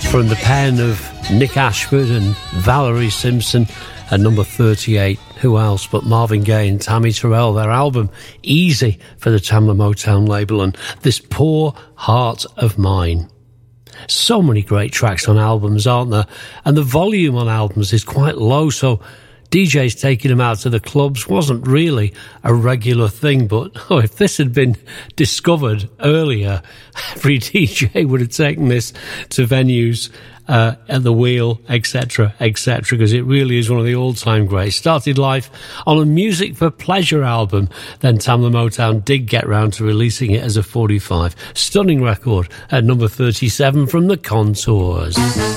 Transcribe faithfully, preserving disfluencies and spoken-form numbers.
From the pen of Nick Ashford and Valerie Simpson at number thirty-eight. Who else but Marvin Gaye and Tammy Terrell, their album Easy for the Tamla Motown label, and This Poor Heart of Mine. So many great tracks on albums, aren't there? And the volume on albums is quite low, so D Js taking them out to the clubs wasn't really a regular thing. But oh, if this had been discovered earlier, every D J would have taken this to venues uh, at the Wheel, et cetera, et cetera, because it really is one of the all-time greats. Started life on a Music for Pleasure album, then Tamla Motown did get round to releasing it as a forty-five. Stunning record at number thirty-seven from the Contours.